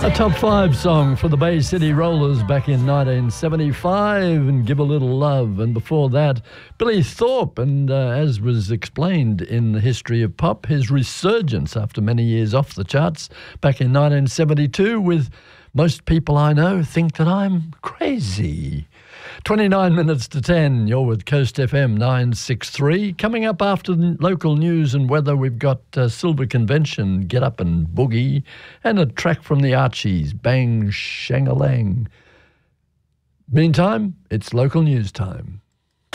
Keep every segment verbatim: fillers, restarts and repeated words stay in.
A top five song for the Bay City Rollers back in nineteen seventy-five, and Give a Little Love. And before that, Billy Thorpe, and uh, as was explained in the history of pop, his resurgence after many years off the charts back in nineteen seventy-two with Most People I Know Think That I'm Crazy. twenty-nine minutes to ten, you're with Coast F M nine sixty-three. Coming up after the local news and weather, we've got uh, Silver Convention, Get Up and Boogie, and a track from the Archies, Bang Shangalang. Meantime, it's local news time.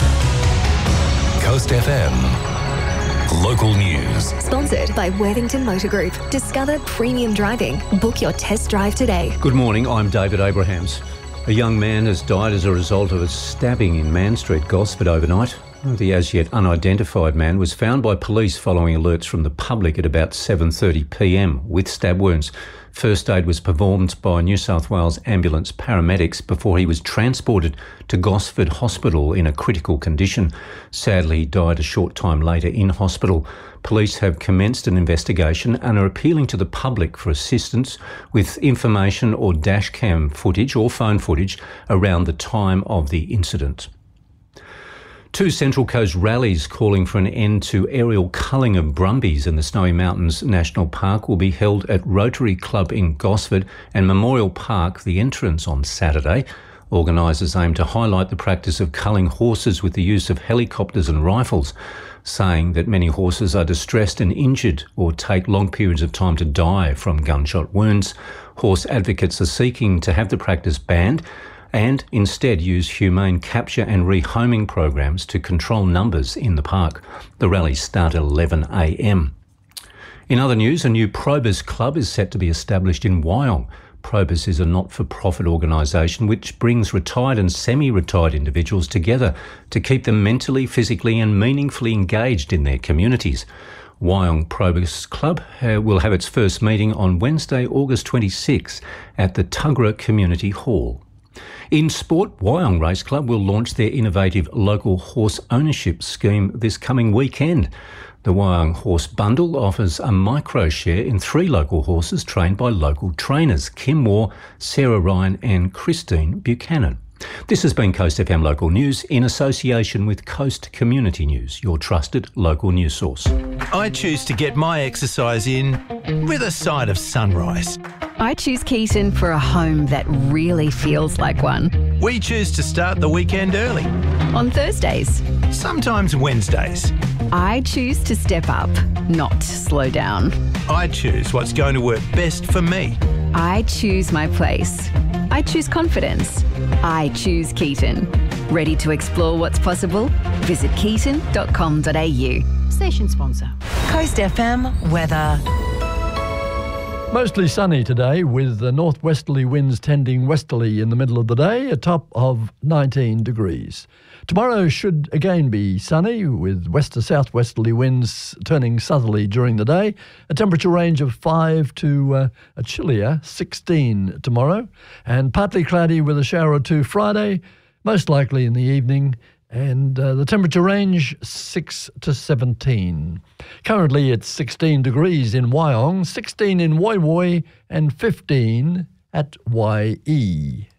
Coast F M. Local news. Sponsored by Worthington Motor Group. Discover premium driving. Book your test drive today. Good morning, I'm David Abrahams. A young man has died as a result of a stabbing in Man Street, Gosford, overnight. The as-yet unidentified man was found by police following alerts from the public at about seven thirty p m with stab wounds. First aid was performed by New South Wales ambulance paramedics before he was transported to Gosford Hospital in a critical condition. Sadly, he died a short time later in hospital. Police have commenced an investigation and are appealing to the public for assistance with information or dashcam footage or phone footage around the time of the incident. Two Central Coast rallies calling for an end to aerial culling of brumbies in the Snowy Mountains National Park will be held at Rotary Club in Gosford and Memorial Park, the entrance, on Saturday. Organisers aim to highlight the practice of culling horses with the use of helicopters and rifles, saying that many horses are distressed and injured or take long periods of time to die from gunshot wounds. Horse advocates are seeking to have the practice banned and instead use humane capture and rehoming programs to control numbers in the park. The rallies start at eleven a m. In other news, a new Probus Club is set to be established in Wyong. Probus is a not-for-profit organisation which brings retired and semi-retired individuals together to keep them mentally, physically and meaningfully engaged in their communities. Wyong Probus Club uh, will have its first meeting on Wednesday, August twenty-sixth at the Tuggerah Community Hall. In sport, Wyong Race Club will launch their innovative local horse ownership scheme this coming weekend. The Wyong Horse Bundle offers a micro share in three local horses trained by local trainers, Kim Moore, Sarah Ryan and Christine Buchanan. This has been Coast F M Local News in association with Coast Community News, your trusted local news source. I choose to get my exercise in with a side of sunrise. I choose Keaton for a home that really feels like one. We choose to start the weekend early. On Thursdays. Sometimes Wednesdays. I choose to step up, not slow down. I choose what's going to work best for me. I choose my place. I choose confidence. I choose Keaton. Ready to explore what's possible? Visit keaton dot com dot a u. Station sponsor. Coast F M weather. Mostly sunny today with the northwesterly winds tending westerly in the middle of the day, a top of nineteen degrees. Tomorrow should again be sunny with west to southwesterly winds turning southerly during the day, a temperature range of five to uh, a chillier sixteen tomorrow, and partly cloudy with a shower or two Friday, most likely in the evening, and uh, the temperature range six to seventeen. Currently it's sixteen degrees in Wyong, sixteen in Woy Woy and fifteen at Y E.